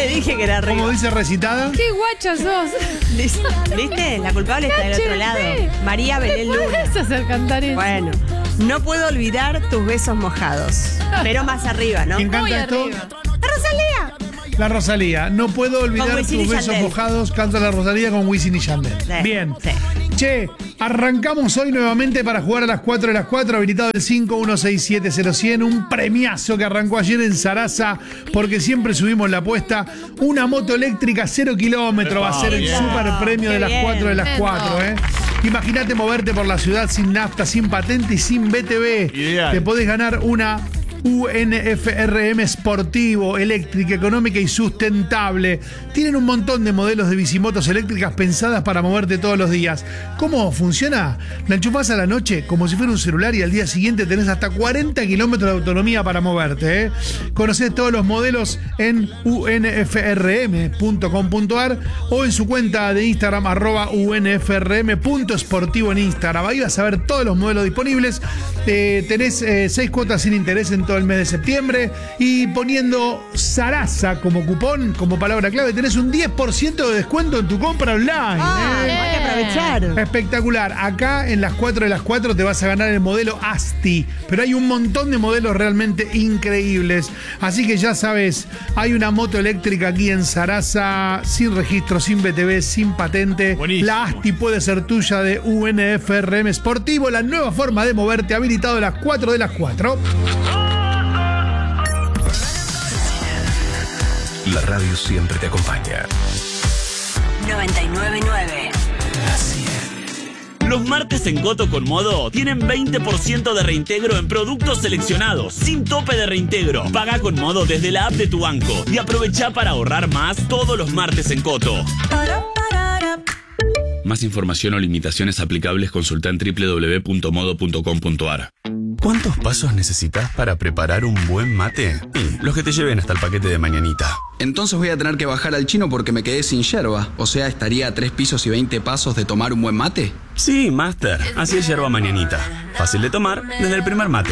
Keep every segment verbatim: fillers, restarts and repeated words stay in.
te dije que era arriba. ¿Cómo dice recitada? ¡Qué guacha sos! ¿Viste? La culpable está del otro lado. María Belén Luna. ¿Puedes hacer cantar eso? Bueno, no puedo olvidar tus besos mojados. Pero más arriba, ¿no? ¿Quién Muy canta esto? arriba. ¡La Rosalía! La Rosalía. No puedo olvidar Con tus Wisin y besos Yandel. mojados. Canta la Rosalía con Wisin y Yandel. Sí, Bien. sí. Che, arrancamos hoy nuevamente para jugar a las cuatro de las cuatro, habilitado el cinco uno seis siete cero cien, un premiazo que arrancó ayer en Sarasa, porque siempre subimos la apuesta. Una moto eléctrica cero kilómetros va a ser el bien. super premio Qué de las bien. cuatro de las cuatro, ¿eh? Imagínate moverte por la ciudad sin nafta, sin patente y sin B T V. Ideal. Te podés ganar una U N F R M Sportivo, eléctrica, económica y sustentable. Tienen un montón de modelos de bicimotos eléctricas pensadas para moverte todos los días. ¿Cómo funciona? La enchufás a la noche como si fuera un celular y al día siguiente tenés hasta cuarenta kilómetros de autonomía para moverte, ¿eh? Conocés todos los modelos en u n f r m punto com punto a r o en su cuenta de Instagram arroba u n f r m punto sportivo en Instagram. Ahí vas a ver todos los modelos disponibles. Eh, tenés eh, seis cuotas sin interés en todo el mes de septiembre y poniendo Sarasa como cupón, como palabra clave, tenés un diez por ciento de descuento en tu compra online. Ah, ¿eh? hay que aprovechar. Espectacular. Acá en las cuatro de las cuatro te vas a ganar el modelo Asti, pero hay un montón de modelos realmente increíbles. Así que ya sabes, hay una moto eléctrica aquí en Sarasa, sin registro, sin B T V, sin patente. Buenísimo. La Asti puede ser tuya, de U N F R M Sportivo, la nueva forma de moverte, habilitado a las cuatro de las cuatro. La radio siempre te acompaña. noventa y nueve punto nueve. Los martes en Coto con Modo tienen veinte por ciento de reintegro en productos seleccionados, sin tope de reintegro. Paga con Modo desde la app de tu banco y aprovecha para ahorrar más todos los martes en Coto. Más información o limitaciones aplicables consulta en doble u doble u doble u punto modo punto com punto a r. ¿Cuántos pasos necesitas para preparar un buen mate? Y los que te lleven hasta el paquete de mañanita. Entonces voy a tener que bajar al chino porque me quedé sin yerba. O sea, estaría a tres pisos y veinte pasos de tomar un buen mate. Sí, Master. Así es yerba mañanita. Fácil de tomar desde el primer mate.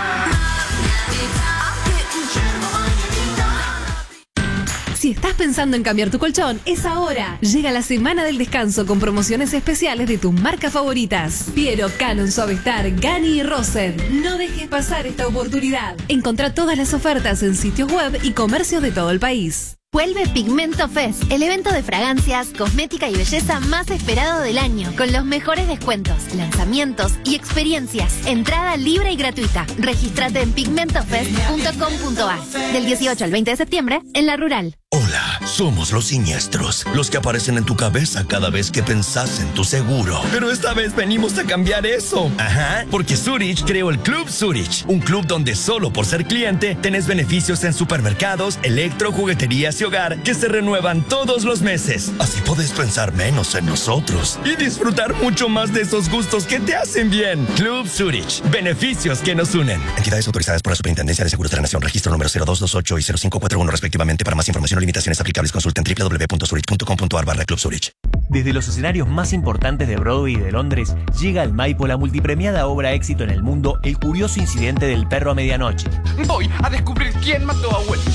Si estás pensando en cambiar tu colchón, es ahora. Llega la semana del descanso con promociones especiales de tus marcas favoritas. Piero, Canon, Suavestar, Gani y Rosen. No dejes pasar esta oportunidad. Encontrá todas las ofertas en sitios web y comercios de todo el país. Vuelve Pigmento Fest, el evento de fragancias, cosmética y belleza más esperado del año, con los mejores descuentos, lanzamientos y experiencias. Entrada libre y gratuita. Regístrate en pigmento fest punto com punto a r del dieciocho al veinte de septiembre en La Rural. Hola, somos los siniestros, los que aparecen en tu cabeza cada vez que pensás en tu seguro. Pero esta vez venimos a cambiar eso. Ajá, porque Zurich creó el Club Zurich, un club donde solo por ser cliente tenés beneficios en supermercados, electro, jugueterías y hogar que se renuevan todos los meses. Así podés pensar menos en nosotros y disfrutar mucho más de esos gustos que te hacen bien. Club Zurich, beneficios que nos unen. Entidades autorizadas por la Superintendencia de Seguros de la Nación, registro número cero dos dos ocho y cero cinco cuatro uno respectivamente. Para más información o limitaciones aplicables, consulta en doble u doble u doble u punto zurich punto com punto a r barra Club Zurich. Desde los escenarios más importantes de Broadway y de Londres, llega al Maipo la multipremiada obra éxito en el mundo, El curioso incidente del perro a medianoche. Voy a descubrir quién mató a Wellington.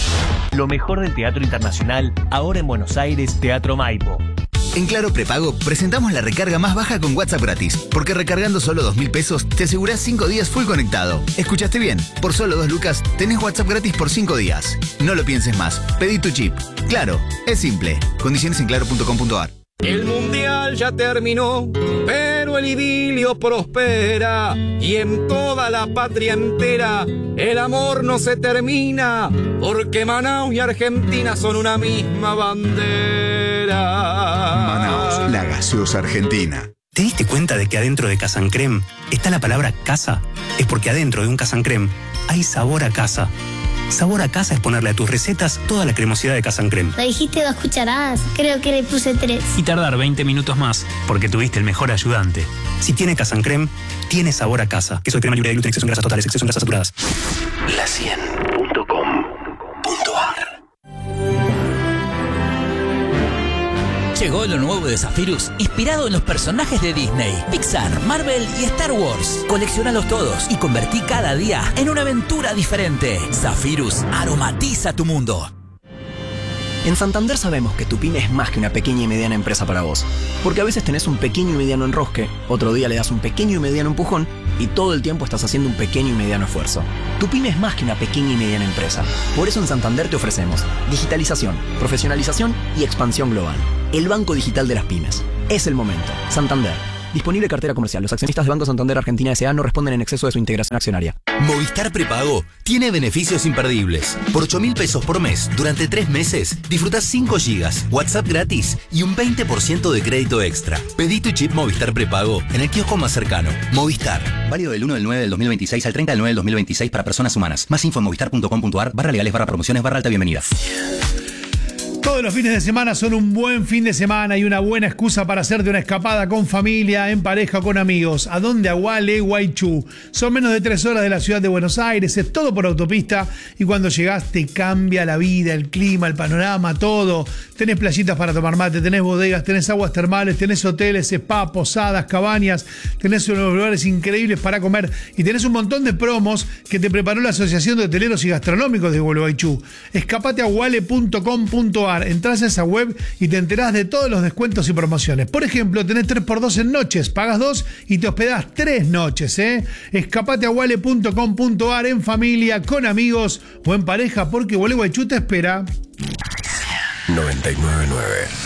Lo mejor del teatro internacional, ahora en Buenos Aires, Teatro Maipo. En Claro Prepago presentamos la recarga más baja con WhatsApp gratis, porque recargando solo dos mil pesos te asegurás cinco días full conectado. ¿Escuchaste bien? Por solo dos lucas tenés WhatsApp gratis por cinco días. No lo pienses más, pedí tu chip. Claro, es simple. Condiciones en claro punto com punto a r. El mundial ya terminó, pero el idilio prospera y en toda la patria entera el amor no se termina, porque Manaus y Argentina son una misma bandera. Manaus, la gaseosa argentina. ¿Te diste cuenta de que adentro de Casan Creme está la palabra casa? Es porque adentro de un Casan Creme hay sabor a casa. Sabor a casa es ponerle a tus recetas toda la cremosidad de Casan Creme. Me dijiste dos cucharadas, creo que le puse tres. Y tardar veinte minutos más, porque tuviste el mejor ayudante. Si tiene Casan Creme, tiene sabor a casa. Queso de crema libre de gluten, exceso en grasas totales, exceso en grasas saturadas. La cien punto com punto a r. Llegó lo nuevo de Zephyrus, inspirado en los personajes de Disney, Pixar, Marvel y Star Wars. Colecciónalos todos y convertí cada día en una aventura diferente. Zephyrus aromatiza tu mundo. En Santander sabemos que tu pyme es más que una pequeña y mediana empresa para vos. Porque a veces tenés un pequeño y mediano enrosque, otro día le das un pequeño y mediano empujón y todo el tiempo estás haciendo un pequeño y mediano esfuerzo. Tu pyme es más que una pequeña y mediana empresa. Por eso en Santander te ofrecemos digitalización, profesionalización y expansión global. El banco digital de las pymes. Es el momento. Santander. Disponible cartera comercial. Los accionistas de Banco Santander Argentina S A no responden en exceso de su integración accionaria. Movistar Prepago tiene beneficios imperdibles. Por ocho mil pesos por mes, durante tres meses, disfrutás cinco gigas, WhatsApp gratis y un veinte por ciento de crédito extra. Pedí tu chip Movistar Prepago en el kiosco más cercano. Movistar. Válido del uno del nueve del dos mil veintiséis al treinta del nueve del dos mil veintiséis para personas humanas. Más info en movistar punto com punto ar, barra legales, barra promociones, barra alta bienvenida. Todos los fines de semana son un buen fin de semana y una buena excusa para hacerte una escapada con familia, en pareja o con amigos. ¿A dónde? A Gualeguaychú. Son menos de tres horas de la ciudad de Buenos Aires, es todo por autopista y cuando llegás te cambia la vida, el clima, el panorama, todo. Tenés playitas para tomar mate, tenés bodegas, tenés aguas termales, tenés hoteles, spa, posadas, cabañas, tenés unos lugares increíbles para comer y tenés un montón de promos que te preparó la Asociación de Hoteleros y Gastronómicos de Gualeguaychú. Escapate a guale punto com punto ar. Entrás a esa web y te enterás de todos los descuentos y promociones. Por ejemplo, tenés tres por dos en noches, pagas dos y te hospedás tres noches, ¿eh? Escapate a guale punto com punto ar en familia, con amigos o en pareja, porque Gualeguaychú te espera. noventa y nueve punto nueve